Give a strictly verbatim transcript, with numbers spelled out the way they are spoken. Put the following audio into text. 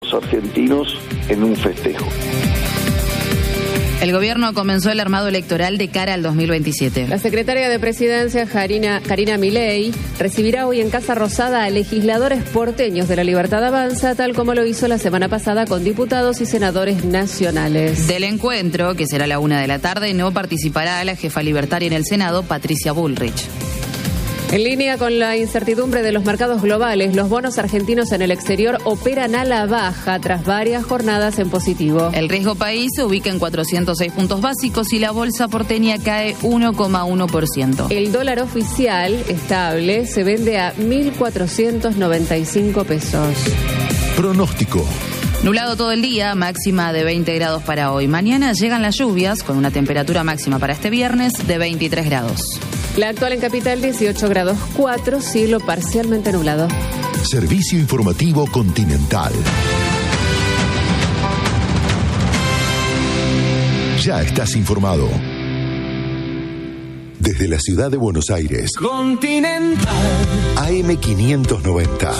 argentinos en un festejo. El gobierno comenzó el armado electoral de cara al dos mil veintisiete. La secretaria de Presidencia, Karina, Karina Milei, recibirá hoy en Casa Rosada a legisladores porteños de La Libertad Avanza, tal como lo hizo la semana pasada con diputados y senadores nacionales. Del encuentro, que será a la una de la tarde, no participará la jefa libertaria en el Senado, Patricia Bullrich. En línea con la incertidumbre de los mercados globales, los bonos argentinos en el exterior operan a la baja tras varias jornadas en positivo. El riesgo país se ubica en cuatrocientos seis puntos básicos y la bolsa porteña cae uno coma uno por ciento. El dólar oficial estable se vende a mil cuatrocientos noventa y cinco pesos. Pronóstico. Nublado todo el día, máxima de veinte grados para hoy. Mañana llegan las lluvias con una temperatura máxima para este viernes de veintitrés grados. La actual en Capital, dieciocho grados cuatro, cielo parcialmente nublado. Servicio informativo Continental. Ya estás informado. Desde la ciudad de Buenos Aires. Continental. A M quinientos noventa.